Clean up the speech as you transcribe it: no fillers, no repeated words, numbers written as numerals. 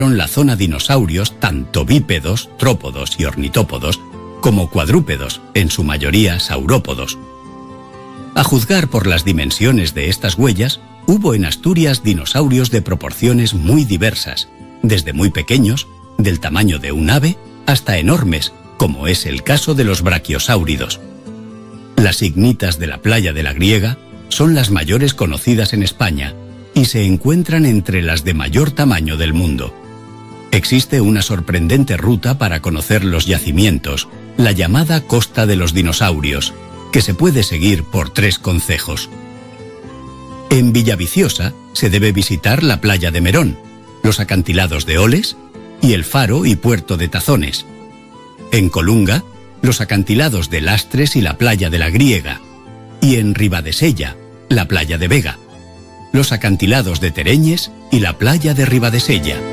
la zona dinosaurios tanto bípedos, trópodos y ornitópodos, como cuadrúpedos, en su mayoría saurópodos. A juzgar por las dimensiones de estas huellas, hubo en Asturias dinosaurios de proporciones muy diversas, desde muy pequeños, del tamaño de un ave, hasta enormes, como es el caso de los brachiosáuridos. Las ignitas de la playa de la Griega son las mayores conocidas en España y se encuentran entre las de mayor tamaño del mundo. Existe una sorprendente ruta para conocer los yacimientos, la llamada Costa de los Dinosaurios, que se puede seguir por 3 concejos. En Villaviciosa se debe visitar la playa de Merón, los acantilados de Oles y el faro y puerto de Tazones. En Colunga, los acantilados de Lastres y la playa de la Griega. Y en Ribadesella, la playa de Vega, los acantilados de Tereñes y la playa de Ribadesella.